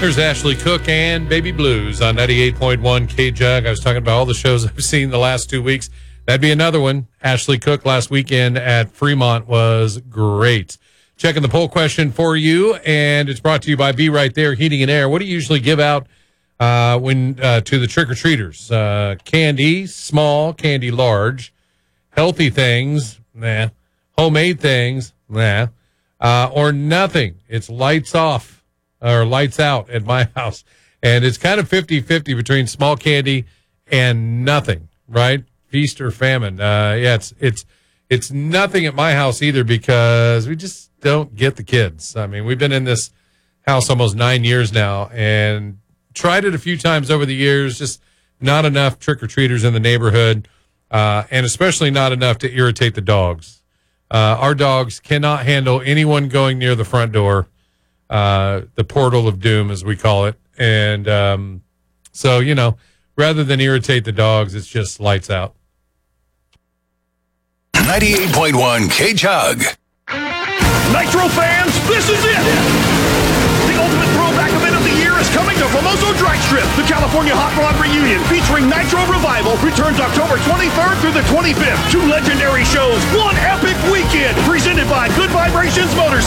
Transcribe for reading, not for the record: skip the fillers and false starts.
There's Ashley Cook and Baby Blues on 98.1 K-Jug. I was talking about all the shows I've seen the last 2 weeks. That'd be another one. Ashley Cook last weekend at Fremont was great. Checking the poll question for you, and it's brought to you by Be Right There Heating and Air. What do you usually give out when to the trick-or-treaters? Candy, small, candy, large. Healthy things, nah. Homemade things, nah. Or nothing. It's lights off or lights out at my house. And it's kind of 50-50 between small candy and nothing, right? Feast or famine. Yeah, it's nothing at my house either because we just don't get the kids. I mean, we've been in this house almost 9 years now and tried it a few times over the years, just not enough trick-or-treaters in the neighborhood, and especially not enough to irritate the dogs. Our dogs cannot handle anyone going near the front door, the portal of doom, as we call it. And so, you know, rather than irritate the dogs, it's just lights out. 98.1 K-Jug. Nitro fans, this is it! The ultimate throwback event of the year is coming to Famoso Drag Strip. The California Hot Rod Reunion featuring Nitro Revival returns October 23rd through the 25th. 2 legendary shows, 1 epic weekend, presented by Good Vibrations Motorcycles.